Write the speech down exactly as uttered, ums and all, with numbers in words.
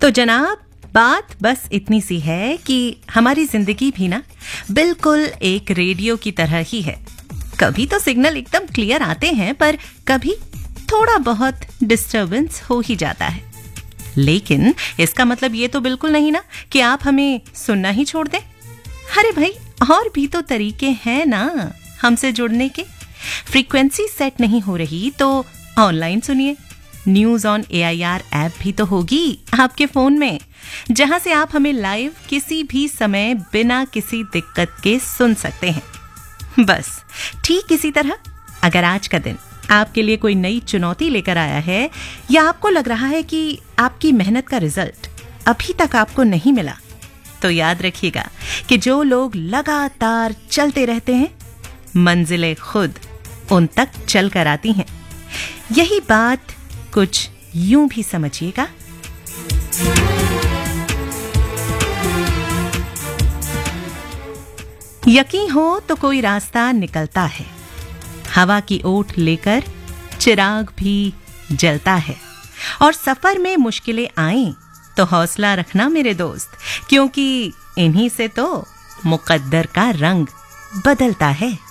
तो जनाब, बात बस इतनी सी है कि हमारी जिंदगी भी ना बिल्कुल एक रेडियो की तरह ही है। कभी तो सिग्नल एकदम क्लियर आते हैं, पर कभी थोड़ा बहुत डिस्टरबेंस हो ही जाता है। लेकिन इसका मतलब ये तो बिल्कुल नहीं ना कि आप हमें सुनना ही छोड़ दें। अरे भाई, और भी तो तरीके हैं ना हमसे जुड़ने के। फ्रीक्वेंसी सेट नहीं हो रही तो ऑनलाइन सुनिए। News on A I R app भी तो होगी आपके फोन में, जहां से आप हमें लाइव किसी भी समय बिना किसी दिक्कत के सुन सकते हैं। बस ठीक इसी तरह अगर आज का दिन आपके लिए कोई नई चुनौती लेकर आया है, या आपको लग रहा है कि आपकी मेहनत का रिजल्ट अभी तक आपको नहीं मिला, तो याद रखिएगा कि जो लोग लगातार चलते रहते हैं, मंजिलें खुद उन तक चल कर आती हैं। यही बात कुछ यूं भी समझिएगा। यकीन हो तो कोई रास्ता निकलता है, हवा की ओट लेकर चिराग भी जलता है, और सफर में मुश्किलें आएं तो हौसला रखना मेरे दोस्त, क्योंकि इन्हीं से तो मुकद्दर का रंग बदलता है।